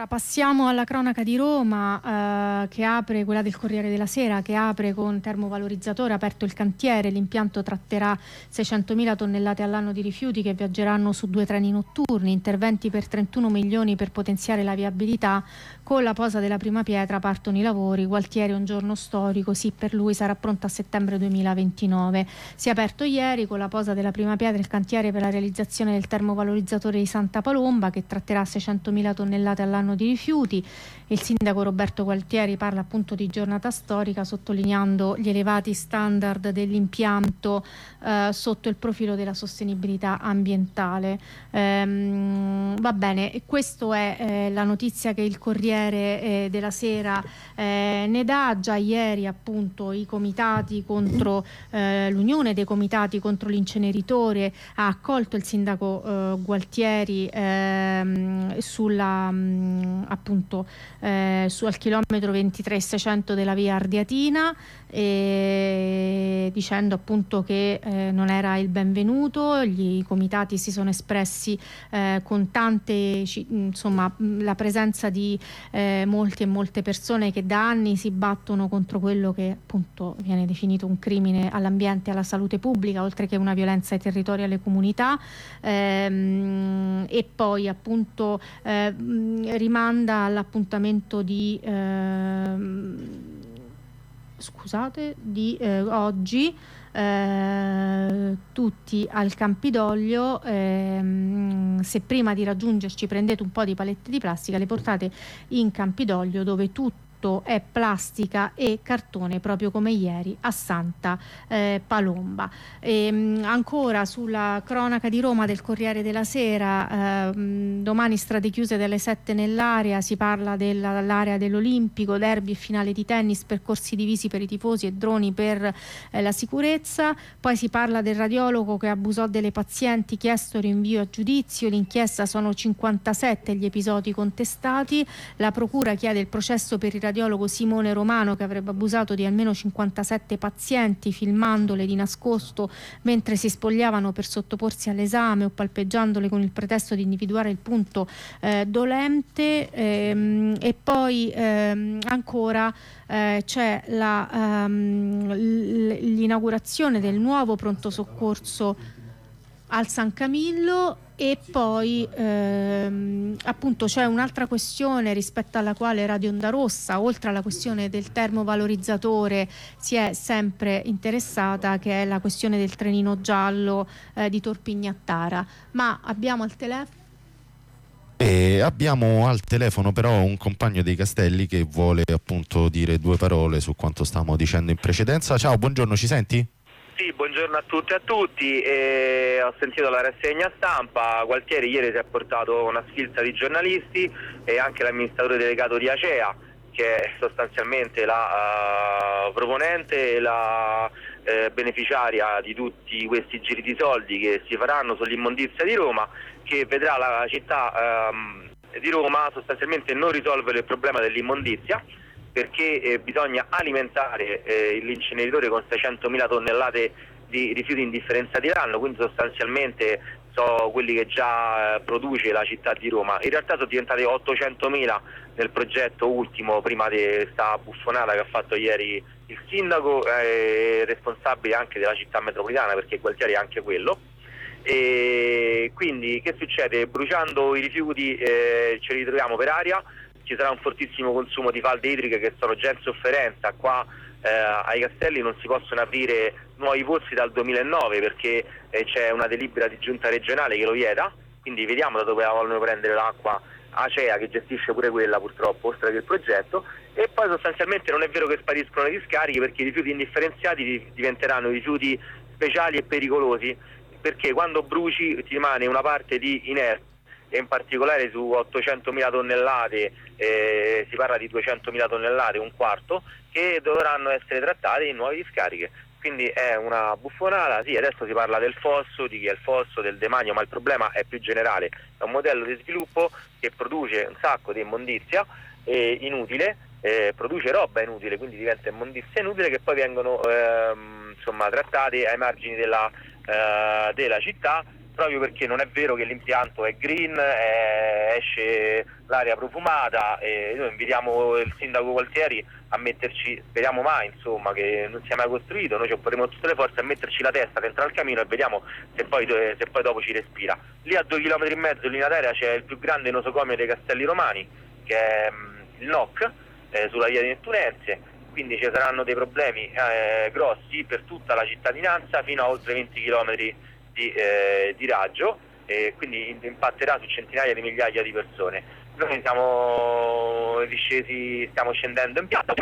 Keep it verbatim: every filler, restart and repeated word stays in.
Allora passiamo alla cronaca di Roma, eh, che apre, quella del Corriere della Sera, che apre con termovalorizzatore, aperto il cantiere, l'impianto tratterà seicentomila tonnellate all'anno di rifiuti che viaggeranno su due treni notturni, interventi per trentuno milioni per potenziare la viabilità, con la posa della prima pietra partono i lavori, Gualtieri un giorno storico, sì per lui sarà pronto a settembre duemilaventinove. Si è aperto ieri con la posa della prima pietra il cantiere per la realizzazione del termovalorizzatore di Santa Palomba che tratterà seicentomila tonnellate all'anno di rifiuti. Il sindaco Roberto Gualtieri parla appunto di giornata storica, sottolineando gli elevati standard dell'impianto eh, sotto il profilo della sostenibilità ambientale. Ehm, va bene, questa è eh, la notizia che il Corriere eh, della Sera eh, ne dà. Già ieri appunto i comitati contro eh, l'Unione dei Comitati contro l'inceneritore ha accolto il sindaco eh, Gualtieri ehm, sulla mh, appunto eh, su al chilometro ventitré seicento della via Ardiatina, e dicendo appunto che eh, non era il benvenuto. Gli, i comitati si sono espressi eh, con tante ci, insomma la presenza di eh, molte e molte persone che da anni si battono contro quello che appunto viene definito un crimine all'ambiente e alla salute pubblica, oltre che una violenza ai territori e alle comunità, ehm, e poi appunto eh, rimanda all'appuntamento di ehm, scusate di eh, oggi, eh, tutti al Campidoglio. Ehm, se prima di raggiungerci prendete un po' di palette di plastica, le portate in Campidoglio, dove tutto è plastica e cartone, proprio come ieri a Santa eh, Palomba. E, mh, ancora sulla cronaca di Roma del Corriere della Sera, eh, mh, domani strade chiuse dalle sette nell'area, si parla dell'area dell'Olimpico, derby e finale di tennis, percorsi divisi per i tifosi e droni per eh, la sicurezza. Poi si parla del radiologo che abusò delle pazienti, chiesto rinvio a giudizio, l'inchiesta sono cinquantasette gli episodi contestati, la procura chiede il processo per il radiologo Simone Romano che avrebbe abusato di almeno cinquantasette pazienti filmandole di nascosto mentre si spogliavano per sottoporsi all'esame o palpeggiandole con il pretesto di individuare il punto eh, dolente. Ehm, e poi ehm, ancora eh, c'è la, ehm, l'inaugurazione del nuovo pronto soccorso al San Camillo. E poi ehm, appunto c'è un'altra questione rispetto alla quale Radio Onda Rossa, oltre alla questione del termovalorizzatore, si è sempre interessata, che è la questione del trenino giallo eh, di Torpignattara. Ma abbiamo al telefono E abbiamo al telefono però un compagno dei Castelli che vuole appunto dire due parole su quanto stavamo dicendo in precedenza. Ciao, buongiorno, ci senti? Sì, buongiorno a tutti e a tutti. E ho sentito la rassegna stampa. Gualtieri ieri si è portato una sfilza di giornalisti e anche l'amministratore delegato di Acea, che è sostanzialmente la uh, proponente e la uh, beneficiaria di tutti questi giri di soldi che si faranno sull'immondizia di Roma, che vedrà la città um, di Roma sostanzialmente non risolvere il problema dell'immondizia, perché eh, bisogna alimentare eh, l'inceneritore con seicentomila tonnellate di rifiuti indifferenziati l'anno, quindi sostanzialmente so quelli che già eh, produce la città di Roma. In realtà sono diventate ottocentomila nel progetto ultimo, prima di questa buffonata che ha fatto ieri il sindaco, eh, responsabile anche della città metropolitana, perché Gualtieri è anche quello. E quindi che succede? Bruciando i rifiuti eh, ce li ritroviamo per aria. Ci sarà un fortissimo consumo di falde idriche che sono già in sofferenza. Qua eh, ai Castelli non si possono aprire nuovi pozzi dal duemilanove perché eh, c'è una delibera di giunta regionale che lo vieta, quindi vediamo da dove vogliono prendere l'acqua Acea, che gestisce pure quella purtroppo, oltre che il progetto. E poi sostanzialmente non è vero che spariscono le discariche, perché i rifiuti indifferenziati diventeranno rifiuti speciali e pericolosi, perché quando bruci ti rimane una parte di inertia, e in particolare su ottocentomila tonnellate eh, si parla di duecentomila tonnellate, un quarto, che dovranno essere trattate in nuove discariche. Quindi è una buffonata. Sì, adesso si parla del fosso, di chi è il fosso, del demanio, ma il problema è più generale. È un modello di sviluppo che produce un sacco di immondizia eh, inutile, eh, produce roba inutile, quindi diventa immondizia inutile, che poi vengono ehm, insomma trattate ai margini della, eh, della città, proprio perché non è vero che l'impianto è green, è, esce l'aria profumata, e noi invitiamo il sindaco Gualtieri a metterci, speriamo mai insomma che non sia mai costruito, noi ci opporremo tutte le forze a metterci la testa dentro al camino e vediamo se poi, se poi dopo ci respira. Lì a due chilometri e mezzo in linea d'aria c'è il più grande nosocomio dei Castelli Romani, che è mh, il N O C, eh, sulla via di Nettunense, quindi ci saranno dei problemi eh, grossi per tutta la cittadinanza fino a oltre venti chilometri Di, eh, di raggio, e quindi impatterà su centinaia di migliaia di persone. Noi siamo discesi, stiamo scendendo in piazza,